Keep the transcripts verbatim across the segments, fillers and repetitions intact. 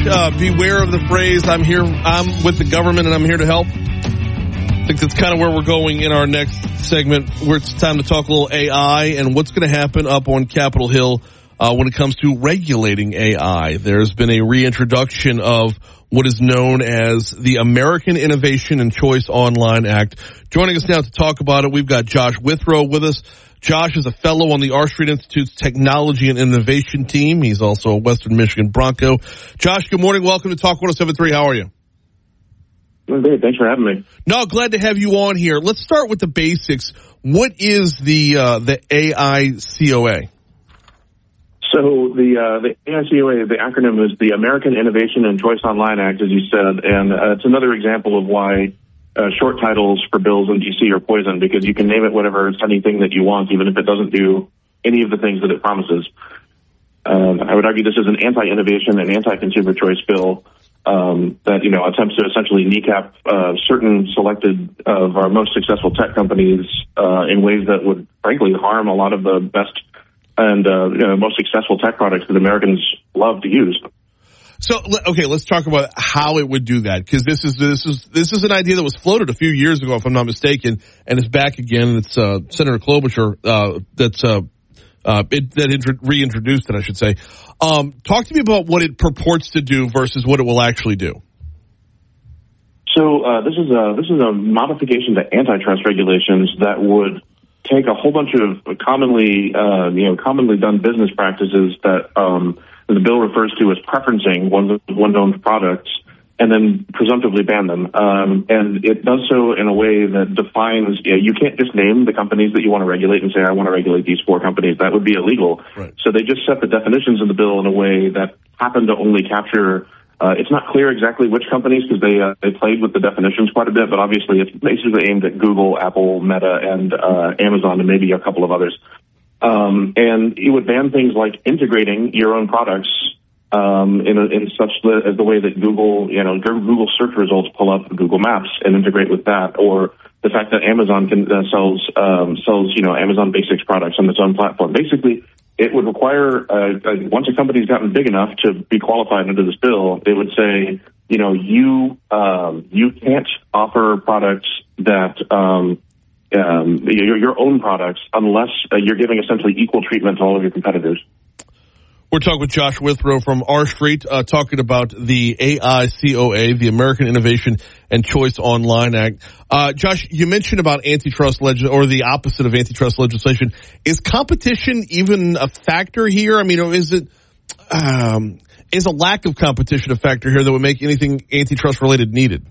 Uh, beware of the phrase, I'm here, I'm with the government and I'm here to help. I think that's kind of where we're going in our next segment, where it's time to talk a little A I and what's going to happen up on Capitol Hill uh, when it comes to regulating A I. There's been a reintroduction of what is known as the American Innovation and Choice Online Act. Joining us now to talk about it, we've got Josh Withrow with us. Josh is a fellow on the R Street Institute's Technology and Innovation team. He's also a Western Michigan Bronco. Josh, good morning. Welcome to Talk one oh seven point three. How are you? Doing great. Thanks for having me. No, glad to have you on here. Let's start with the basics. What is the uh, the A I C O A? So the uh, the A I C O A, the acronym is the American Innovation and Choice Online Act, as you said, and uh, it's another example of why uh, short titles for bills in D C are poison, because you can name it whatever, it's anything that you want, even if it doesn't do any of the things that it promises. Um, I would argue this is an anti-innovation and anti-consumer choice bill um, that, you know, attempts to essentially kneecap uh, certain selected of our most successful tech companies uh, in ways that would, frankly, harm a lot of the best and uh, you know, most successful tech products that Americans love to use. So, okay, let's talk about how it would do that, because this is this is this is an idea that was floated a few years ago, if I'm not mistaken, and it's back again. It's uh, Senator Klobuchar uh, that's uh, uh, it, that intro- reintroduced it, I should say. Um, talk to me about what it purports to do versus what it will actually do. So uh, this is a this is a modification to antitrust regulations that would take a whole bunch of commonly, uh, you know, commonly done business practices that um, the bill refers to as preferencing one's, one's own products, and then presumptively ban them. Um, and it does so in a way that defines, you know, you can't just name the companies that you want to regulate and say, I want to regulate these four companies. That would be illegal. Right. So they just set the definitions in the bill in a way that happen to only capture. Uh, it's not clear exactly which companies, because they uh, they played with the definitions quite a bit, but obviously it's basically aimed at Google, Apple, Meta, and uh, Amazon, and maybe a couple of others. Um, and it would ban things like integrating your own products um, in, a, in such the, as the way that Google, you know, Google search results pull up Google Maps and integrate with that, or the fact that Amazon can uh, sells um, sells you know Amazon Basics products on its own platform. Basically, it would require, uh, uh, once a company's gotten big enough to be qualified under this bill, they would say, you know, you um, you can't offer products that, um, um, your, your own products, unless uh, you're giving essentially equal treatment to all of your competitors. We're talking with Josh Withrow from R Street, uh, talking about the A I C O A, the American Innovation and Choice Online Act. Uh, Josh, you mentioned about antitrust legis- or the opposite of antitrust legislation. Is competition even a factor here? I mean, is it, um, is a lack of competition a factor here that would make anything antitrust related needed?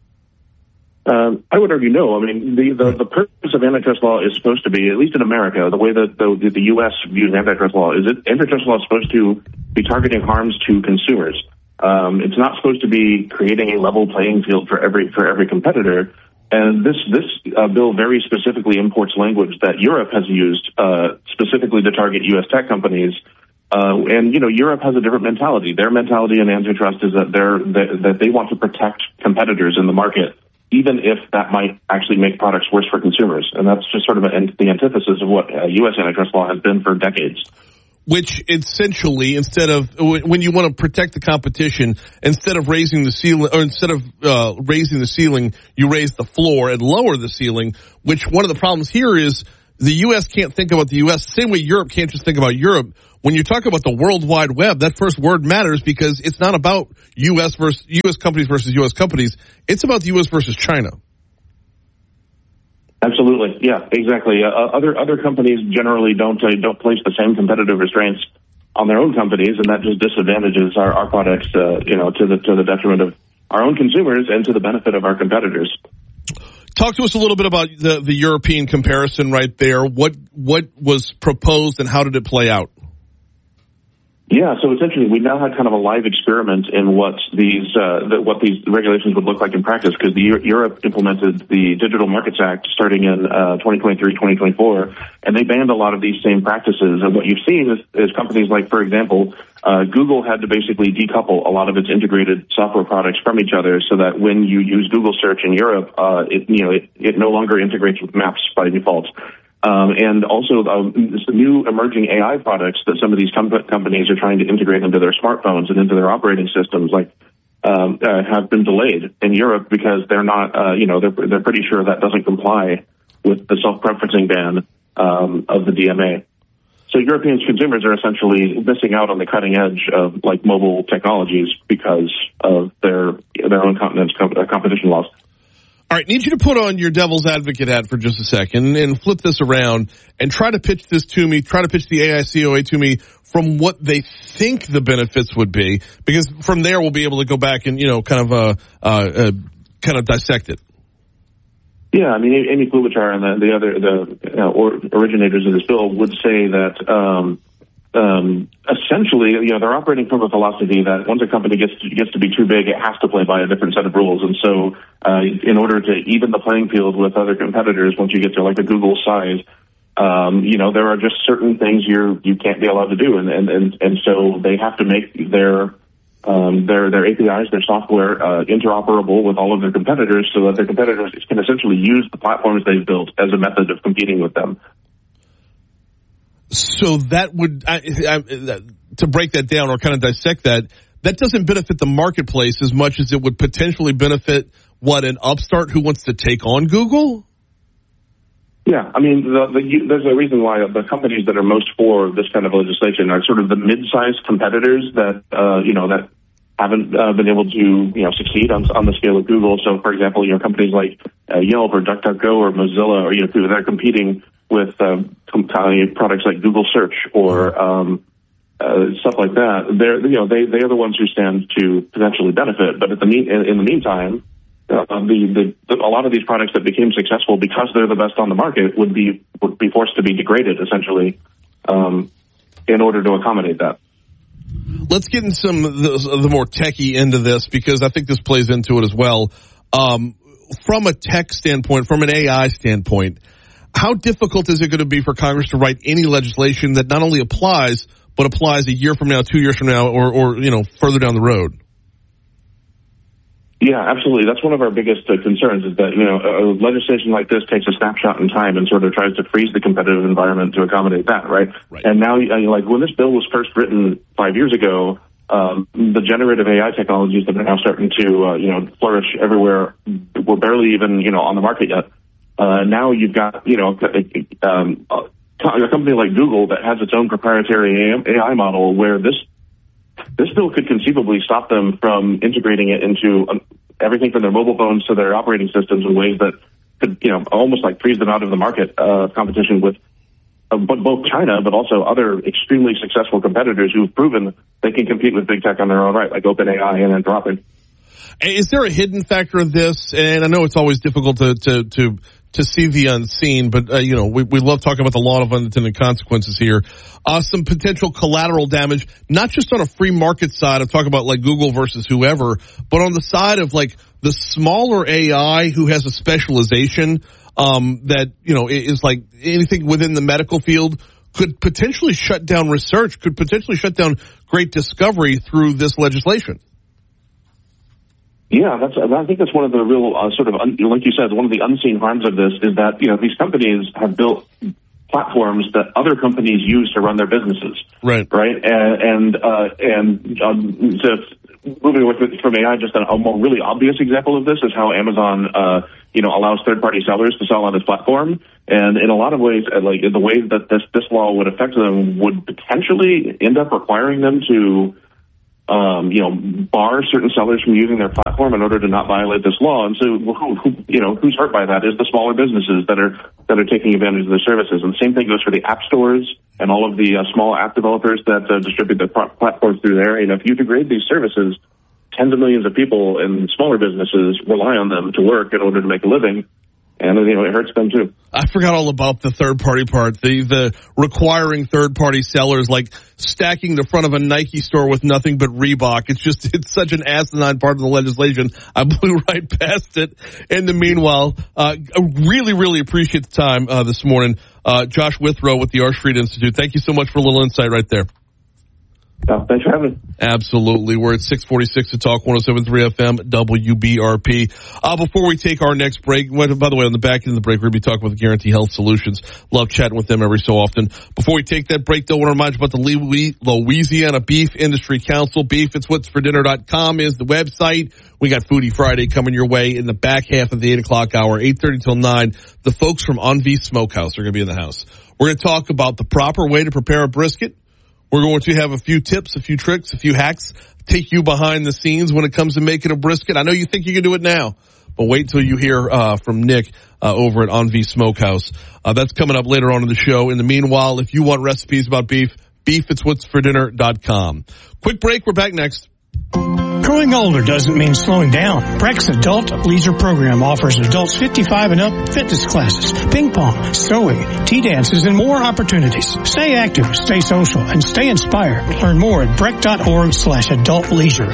Um, I would argue no. I mean, the, the, the purpose of antitrust law is supposed to be, at least in America, the way that the, the U S views antitrust law is that antitrust law is supposed to be targeting harms to consumers. Um, it's not supposed to be creating a level playing field for every for every competitor. And this this uh, bill very specifically imports language that Europe has used uh, specifically to target U S tech companies. Uh, and, you know, Europe has a different mentality. Their mentality in antitrust is that they're that, that they want to protect competitors in the market, even if that might actually make products worse for consumers. And that's just sort of an, the antithesis of what uh, U S antitrust law has been for decades. Which essentially, instead of, when you want to protect the competition, instead of raising the ceiling, or instead of uh, raising the ceiling, you raise the floor and lower the ceiling, which one of the problems here is the U S can't think about the U S the same way Europe can't just think about Europe. When you talk about the World Wide Web, that first word matters because it's not about U S versus U S companies versus U S companies. It's about the U S versus China. Absolutely, yeah, exactly. Uh, other other companies generally don't uh, don't place the same competitive restraints on their own companies, and that just disadvantages our, our products, uh, you know, to the to the detriment of our own consumers and to the benefit of our competitors. Talk to us a little bit about the, the European comparison right there. What what was proposed and how did it play out? Yeah, so it's interesting. We now had kind of a live experiment in what these uh, the, what these regulations would look like in practice, because the Europe implemented the Digital Markets Act starting in uh, twenty twenty-three, twenty twenty-four, and they banned a lot of these same practices. And what you've seen is, is companies like, for example, uh, Google had to basically decouple a lot of its integrated software products from each other, so that when you use Google search in Europe, uh, it you know it, it no longer integrates with Maps by default. Um, and also um, some new emerging A I products that some of these com- companies are trying to integrate into their smartphones and into their operating systems, like um, uh, have been delayed in Europe because they're not, uh, you know, they're they're pretty sure that doesn't comply with the self-preferencing ban um, of the D M A. So European consumers are essentially missing out on the cutting edge of like mobile technologies because of their their own continent's com- competition laws. All right, need you to put on your devil's advocate hat for just a second and flip this around and try to pitch this to me, try to pitch the A I C O A to me from what they think the benefits would be, because from there we'll be able to go back and, you know, kind of uh, uh, uh kind of dissect it. Yeah, I mean, Amy Klobuchar and the, the other the you know, or, originators of this bill would say that um, um, essentially, you know, they're operating from a philosophy that once a company gets to, gets to be too big, it has to play by a different set of rules. And so, uh, in order to even the playing field with other competitors, once you get to like a Google size, um, you know, there are just certain things you're you can't be allowed to do, and and and, and so they have to make their Um, their their A P Is, their software, uh, interoperable with all of their competitors, so that their competitors can essentially use the platforms they've built as a method of competing with them. So that would, I, I, to break that down or kind of dissect that, that doesn't benefit the marketplace as much as it would potentially benefit, what, an upstart who wants to take on Google? Yeah, I mean, the, the, you, there's a reason why the companies that are most for this kind of legislation are sort of the mid-sized competitors that, uh, you know, that haven't uh, been able to, you know, succeed on, on the scale of Google. So, for example, you know, companies like uh, Yelp or DuckDuckGo or Mozilla, or, you know, they're competing with uh, products like Google Search or um, uh, stuff like that. They're, you know, they they are the ones who stand to potentially benefit. But at the mean, in, in the meantime, Uh, the, the, the, a lot of these products that became successful because they're the best on the market would be would be forced to be degraded, essentially, um, in order to accommodate that. Let's get in some of the, the more techie end of this, because I think this plays into it as well. Um, from a tech standpoint, from an A I standpoint, how difficult is it going to be for Congress to write any legislation that not only applies, but applies a year from now, two years from now, or, or you know, further down the road? Yeah, absolutely. That's one of our biggest uh, concerns, is that, you know, a, a legislation like this takes a snapshot in time and sort of tries to freeze the competitive environment to accommodate that, right? right. And now, uh, like, when this bill was first written five years ago, um, the generative A I technologies that are now starting to, uh, you know, flourish everywhere were barely even, you know, on the market yet. Uh, now you've got, you know, um, a company like Google that has its own proprietary A I model, where this This bill could conceivably stop them from integrating it into um, everything from their mobile phones to their operating systems in ways that could, you know, almost like freeze them out of the market uh, competition with uh, both China, but also other extremely successful competitors who've proven they can compete with big tech on their own right, like OpenAI and Anthropic. Is there a hidden factor of this? And I know it's always difficult to to to, to see the unseen, but uh, you know, we we love talking about the law of unintended consequences here. Uh, some potential collateral damage, not just on a free market side of talking about like Google versus whoever, but on the side of like the smaller A I who has a specialization um, that, you know, is like anything within the medical field, could potentially shut down research, could potentially shut down great discovery through this legislation. Yeah, that's. I think that's one of the real uh, sort of, un, like you said, one of the unseen harms of this is that, you know, these companies have built platforms that other companies use to run their businesses. Right. Right. And and uh, and um, just moving away from A I, just a, a more really obvious example of this is how Amazon, uh, you know, allows third-party sellers to sell on its platform. And in a lot of ways, like the ways that this this law would affect them would potentially end up requiring them to, Um, you know, bar certain sellers from using their platform in order to not violate this law. And so, who, who, you know, who's hurt by that is the smaller businesses that are that are taking advantage of the services. And the same thing goes for the app stores and all of the uh, small app developers that uh, distribute their pro- platforms through there. You know, if you degrade these services, tens of millions of people and smaller businesses rely on them to work in order to make a living. And, you know, it hurts them too. I forgot all about the third-party part, the the requiring third-party sellers, like stacking the front of a Nike store with nothing but Reebok. It's just, it's such an asinine part of the legislation. I blew right past it. In the meanwhile, uh, I really, really appreciate the time uh, this morning. Uh, Josh Withrow with the R Street Institute. Thank you so much for a little insight right there. Uh, thanks for having me. Absolutely. We're at six forty-six to Talk one oh seven point three F M W B R P. Uh, before we take our next break, by the way, on the back end of the break, we're going to be talking with Guarantee Health Solutions. Love chatting with them every so often. Before we take that break, though, I want to remind you about the Louisiana Beef Industry Council. beef it's what's for dinner dot com is the website. We got Foodie Friday coming your way in the back half of the eight o'clock hour, eight thirty till nine. The folks from Envie Smokehouse are going to be in the house. We're going to talk about the proper way to prepare a brisket. We're going to have a few tips, a few tricks, a few hacks, take you behind the scenes when it comes to making a brisket. I know you think you can do it now, but wait till you hear uh from Nick uh over at Envie Smokehouse. Uh That's coming up later on in the show. In the meanwhile, if you want recipes about beef, beef it's what's for dinner dot com. Quick break. We're back next. Growing older doesn't mean slowing down. Breck's Adult Leisure Program offers adults fifty-five and up fitness classes, ping pong, sewing, tea dances, and more opportunities. Stay active, stay social, and stay inspired. Learn more at breck.org slash adult leisure.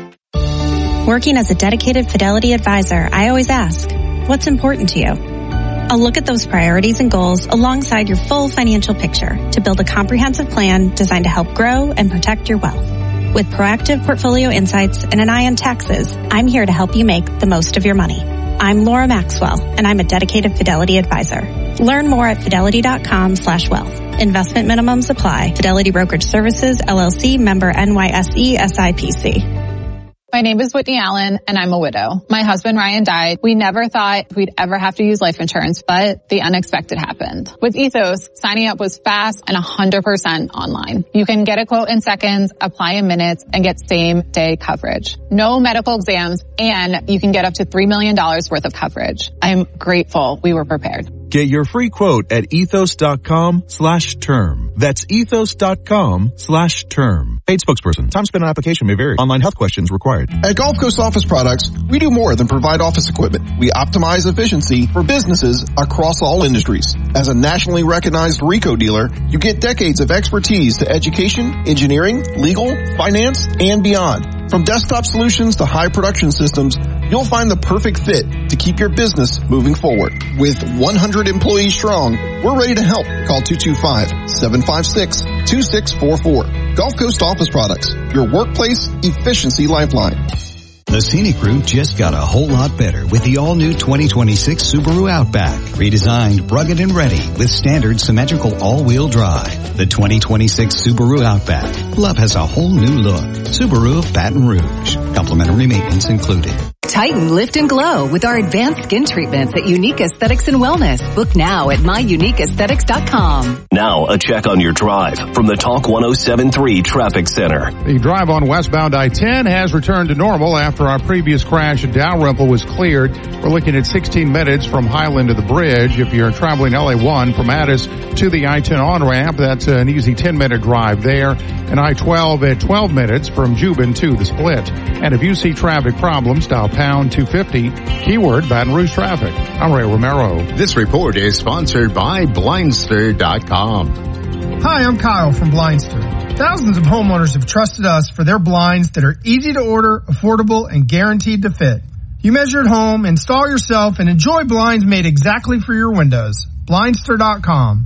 Working as a dedicated Fidelity advisor, I always ask, what's important to you? I'll look at those priorities and goals alongside your full financial picture to build a comprehensive plan designed to help grow and protect your wealth. With proactive portfolio insights and an eye on taxes, I'm here to help you make the most of your money. I'm Laura Maxwell, and I'm a dedicated Fidelity advisor. Learn more at fidelity.com slash wealth. Investment minimums apply. Fidelity Brokerage Services, L L C, member N Y S E, S I P C. My name is Whitney Allen, and I'm a widow. My husband, Ryan, died. We never thought we'd ever have to use life insurance, but the unexpected happened. With Ethos, signing up was fast and one hundred percent online. You can get a quote in seconds, apply in minutes, and get same-day coverage. No medical exams, and you can get up to three million dollars worth of coverage. I'm grateful we were prepared. Get your free quote at ethos.com slash term. That's ethos.com slash term. Paid spokesperson. Time spent on application may vary. Online health questions required. At Gulf Coast Office Products, we do more than provide office equipment. We optimize efficiency for businesses across all industries. As a nationally recognized RICO dealer, you get decades of expertise to education, engineering, legal, finance, and beyond. From desktop solutions to high production systems, you'll find the perfect fit to keep your business moving forward. With one hundred employees strong, we're ready to help. Call two two five, seven five six, two six four four. Gulf Coast Office Products, your workplace efficiency lifeline. The Scenic Route just got a whole lot better with the all-new twenty twenty-six Subaru Outback. Redesigned, rugged, and ready with standard symmetrical all-wheel drive. The twenty twenty-six Subaru Outback. Love has a whole new look. Subaru of Baton Rouge. Complimentary maintenance included. Tighten, lift, and glow with our advanced skin treatments at Unique Aesthetics and Wellness. Book now at my unique aesthetics dot com. Now, a check on your drive from the Talk one oh seven point three Traffic Center. The drive on westbound I ten has returned to normal after our previous crash at Dalrymple was cleared. We're looking at sixteen minutes from Highland to the bridge. If you're traveling L A one from Addis to the I ten on-ramp, that's an easy ten-minute drive there. And I twelve at twelve minutes from Jubin to the Split. And if you see traffic problems, dial pound two fifty, keyword Baton Rouge traffic. I'm Ray Romero. This report is sponsored by Blindster dot com. Hi, I'm Kyle from Blindster. Thousands of homeowners have trusted us for their blinds that are easy to order, affordable, and guaranteed to fit. You measure at home, install yourself, and enjoy blinds made exactly for your windows. Blindster dot com.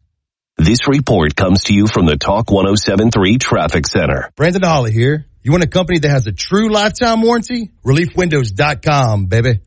This report comes to you from the Talk one oh seven point three Traffic Center. Brandon Holly here. You want a company that has a true lifetime warranty? relief windows dot com, baby.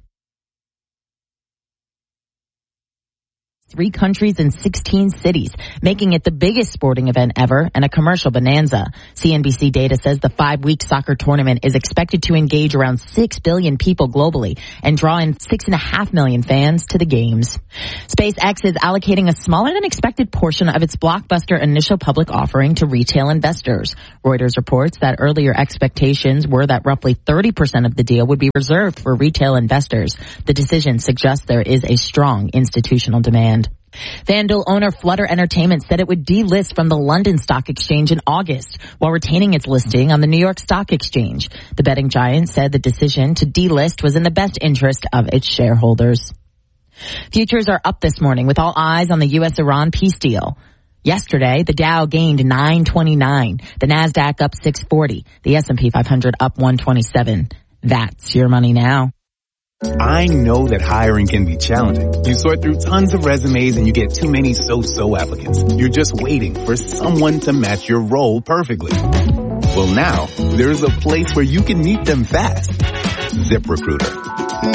Three countries and sixteen cities, making it the biggest sporting event ever and a commercial bonanza. C N B C data says the five-week soccer tournament is expected to engage around six billion people globally and draw in six and a half million fans to the games. SpaceX is allocating a smaller than expected portion of its blockbuster initial public offering to retail investors. Reuters reports that earlier expectations were that roughly thirty percent of the deal would be reserved for retail investors. The decision suggests there is a strong institutional demand. FanDuel owner Flutter Entertainment said it would delist from the London Stock Exchange in August while retaining its listing on the New York Stock Exchange. The betting giant said the decision to delist was in the best interest of its shareholders. Futures are up this morning with all eyes on the U S Iran peace deal. Yesterday, the Dow gained nine twenty-nine, the Nasdaq up six forty, the S and P five hundred up one twenty-seven. That's your money now. I know that hiring can be challenging. You sort through tons of resumes and you get too many so-so applicants. You're just waiting for someone to match your role perfectly. now, there's a place where you can meet them fast. ZipRecruiter.